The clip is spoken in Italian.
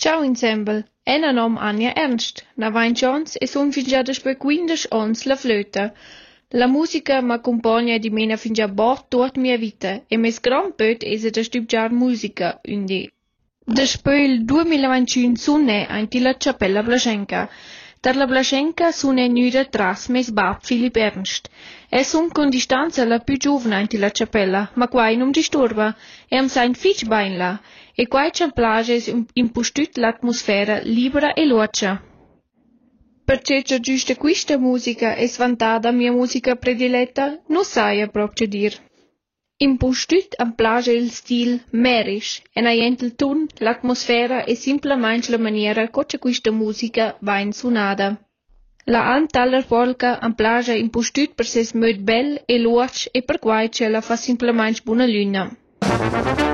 Ciao ensemble, ena nom Anja Ernst, na 20 ans e sun fin già despe 15 ans la flöta. La musica m'accompagna di mena fin già bort tot mia vita e mes gran pöt esa da stübgiar musica, undi. Despe il 2021 sunne anti la Cappella Blaschenka. Dar la Blaschenka sunne nüda tras mes bab Philipp Ernst. Sun con distanza la più giovane anti la Cappella, ma quai non disturba, am sein fich bain la, e quai c'an plages impustüt l'atmosfera libera e luocia. Perché c'è giusto questa musica è svantata mia musica prediletta, non saia proprio dir. Impustüt am plage il stil merisch, en aient il ton, l'atmosfera e simplemente la maniera che questa musica va in suonata. La antaller polka am plage impustüt per ses möd bell e luoc e per quai ce la fa simplemente buona luna.